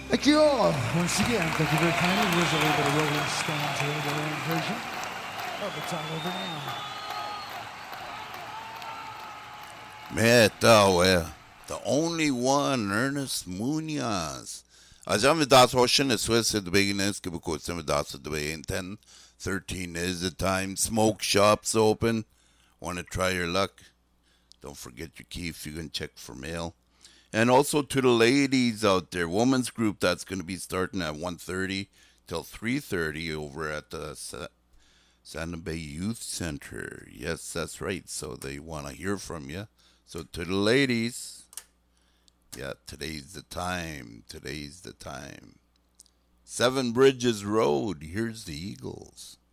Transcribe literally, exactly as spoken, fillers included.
Thank you all once again. Thank you very kindly. Here's a little bit of Rolling Stones here, the long version. Oh, it's all over now. Meta, well, the only one, Ernest Munoz. As I'm das Ocean, the Swiss at the beginning, because some of das at the beginning, ten, thirteen is the time. Smoke shops open. Want to try your luck? Don't forget your key if you can check for mail. And also to the ladies out there, women's group that's going to be starting at one thirty till three thirty over at the Sa- Santa Bay Youth Center. Yes, that's right. So they want to hear from you. So to the ladies, yeah, today's the time. Today's the time. Seven Bridges Road. Here's the Eagles.